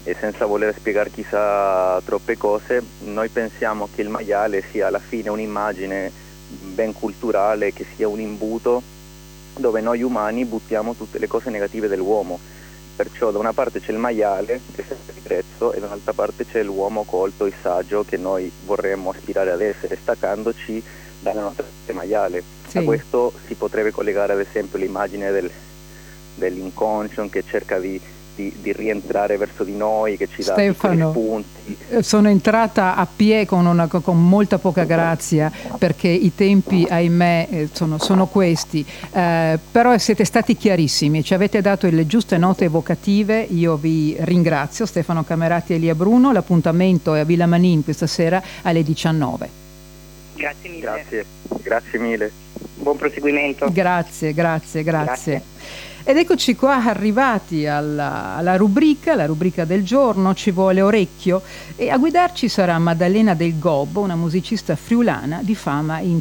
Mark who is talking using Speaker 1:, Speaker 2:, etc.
Speaker 1: e senza voler spiegare chissà troppe cose, noi pensiamo che il maiale sia alla fine un'immagine ben culturale, che sia un imbuto dove noi umani buttiamo tutte le cose negative dell'uomo. Perciò da una parte c'è il maiale, che è il grezzo, e dall'altra parte c'è l'uomo colto e saggio che noi vorremmo aspirare ad essere, staccandoci dalla nostra parte maiale.
Speaker 2: Sì.
Speaker 1: A questo si potrebbe collegare ad esempio l'immagine dell'inconscio che cerca di rientrare verso di noi, che ci dà piccoli
Speaker 2: Stefano,
Speaker 1: spunti.
Speaker 2: sono entrata a piè con molta poca grazia, perché i tempi, ahimè, sono questi, però siete stati chiarissimi, ci avete dato le giuste note evocative. Io vi ringrazio, Stefano Camerati e Elia Bruno. L'appuntamento è a Villa Manin questa sera alle 19.
Speaker 3: Grazie mille.
Speaker 1: Grazie mille.
Speaker 3: Buon proseguimento.
Speaker 2: Grazie. Ed eccoci qua arrivati alla rubrica del giorno, Ci vuole orecchio, e a guidarci sarà Maddalena Del Gobbo, una musicista friulana di fama internazionale.